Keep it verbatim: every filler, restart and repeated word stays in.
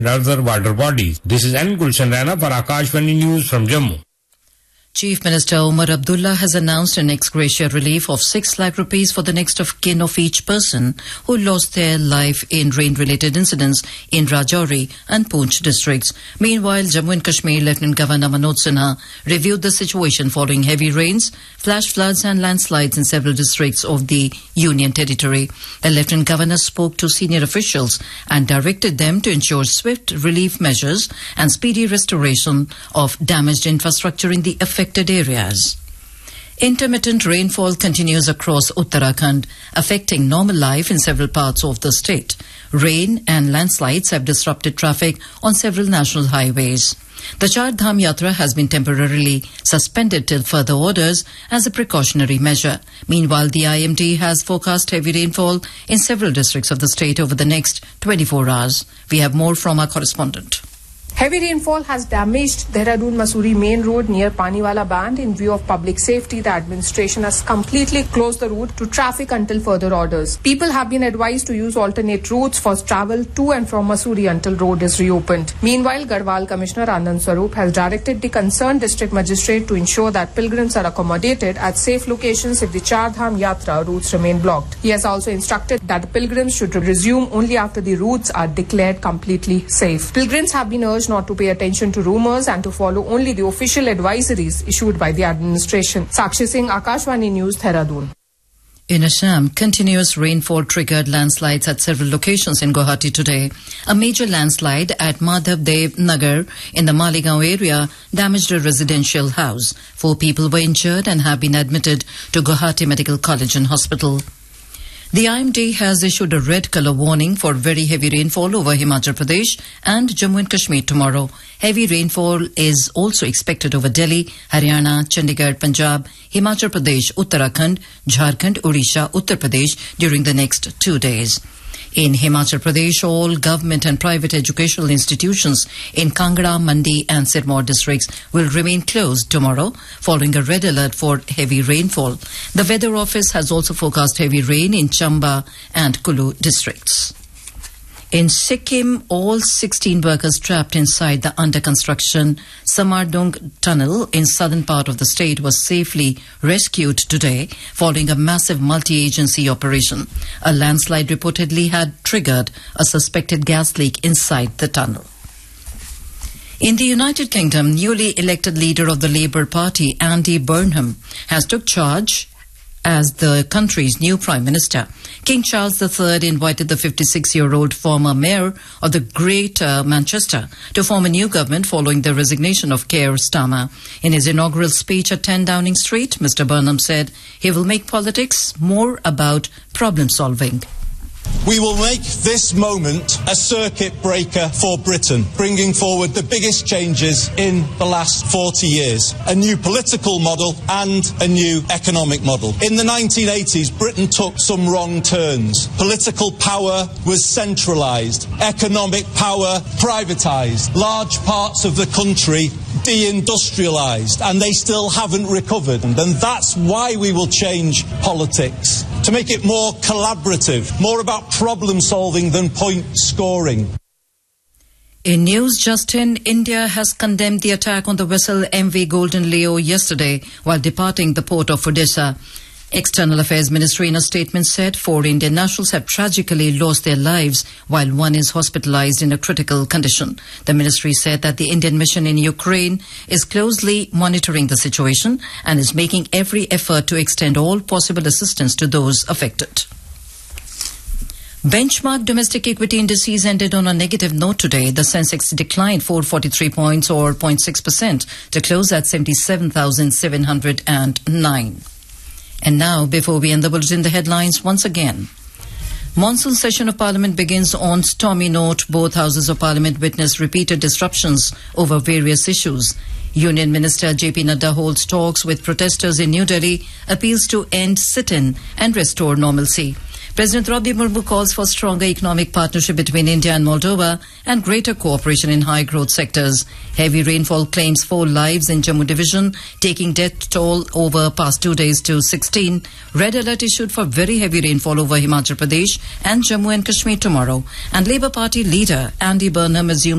other water bodies. This is N. Gulshan Rana for Akashvani News from Jammu. Chief Minister Omar Abdullah has announced an ex gratia relief of six lakh rupees for the next of kin of each person who lost their life in rain-related incidents in Rajouri and Poonch districts. Meanwhile, Jammu and Kashmir Lieutenant Governor Manoj Sinha reviewed the situation following heavy rains, flash floods and landslides in several districts of the Union Territory. The Lieutenant Governor spoke to senior officials and directed them to ensure swift relief measures and speedy restoration of damaged infrastructure in the affected areas. Intermittent rainfall continues across Uttarakhand, affecting normal life in several parts of the state. Rain and landslides have disrupted traffic on several national highways. The Char Dham Yatra has been temporarily suspended till further orders as a precautionary measure. Meanwhile, the I M D has forecast heavy rainfall in several districts of the state over the next twenty-four hours. We have more from our correspondent. Heavy rainfall has damaged Dehradun-Mussoorie main road near Paniwala Band. In view of public safety, the administration has completely closed the route to traffic until further orders. People have been advised to use alternate routes for travel to and from Mussoorie until road is reopened. Meanwhile, Garhwal Commissioner Anand Swarup has directed the concerned district magistrate to ensure that pilgrims are accommodated at safe locations if the Char Dham Yatra routes remain blocked. He has also instructed that the pilgrims should resume only after the routes are declared completely safe. Pilgrims have been urged not to pay attention to rumours and to follow only the official advisories issued by the administration. Sakshi Singh, Akashvani News, Dehradun. In Assam, continuous rainfall triggered landslides at several locations in Guwahati today. A major landslide at Madhav Dev Nagar in the Maligaon area damaged a residential house. Four people were injured and have been admitted to Guwahati Medical College and Hospital. The I M D has issued a red colour warning for very heavy rainfall over Himachal Pradesh and Jammu and Kashmir tomorrow. Heavy rainfall is also expected over Delhi, Haryana, Chandigarh, Punjab, Himachal Pradesh, Uttarakhand, Jharkhand, Odisha, Uttar Pradesh during the next two days. In Himachal Pradesh, all government and private educational institutions in Kangra, Mandi and Sirmaur districts will remain closed tomorrow following a red alert for heavy rainfall. The Weather Office has also forecast heavy rain in Chamba and Kulu districts. In Sikkim, all sixteen workers trapped inside the under-construction Samardung tunnel in southern part of the state was safely rescued today following a massive multi-agency operation. A landslide reportedly had triggered a suspected gas leak inside the tunnel. In the United Kingdom, newly elected leader of the Labour Party, Andy Burnham, has took charge as the country's new Prime Minister. King Charles the Third invited the fifty-six-year-old former mayor of the Greater Manchester to form a new government following the resignation of Keir Starmer. In his inaugural speech at ten Downing Street, Mister Burnham said he will make politics more about problem-solving. We will make this moment a circuit breaker for Britain, bringing forward the biggest changes in the last forty years. A new political model and a new economic model. In the nineteen eighties, Britain took some wrong turns. Political power was centralised. Economic power privatised. Large parts of the country deindustrialised, and they still haven't recovered. And that's why we will change politics, to make it more collaborative, more about problem solving than point scoring. In news just in, India has condemned the attack on the vessel M V Golden Leo yesterday while departing the port of Odisha. External Affairs Ministry in a statement said four Indian nationals have tragically lost their lives while one is hospitalized in a critical condition. The ministry said that the Indian mission in Ukraine is closely monitoring the situation and is making every effort to extend all possible assistance to those affected. Benchmark domestic equity indices ended on a negative note today. The Sensex declined four hundred forty-three points or zero point six percent to close at seventy-seven thousand seven hundred nine. And now, before we end the bulletin, the headlines once again. Monsoon session of Parliament begins on stormy note. Both houses of Parliament witness repeated disruptions over various issues. Union Minister J P Nadda holds talks with protesters in New Delhi, appeals to end sit-in and restore normalcy. President Draupadi Murmu calls for stronger economic partnership between India and Moldova and greater cooperation in high-growth sectors. Heavy rainfall claims four lives in Jammu division, taking death toll over past two days to sixteen. Red alert issued for very heavy rainfall over Himachal Pradesh and Jammu and Kashmir tomorrow. And Labour Party leader Andy Burnham assumed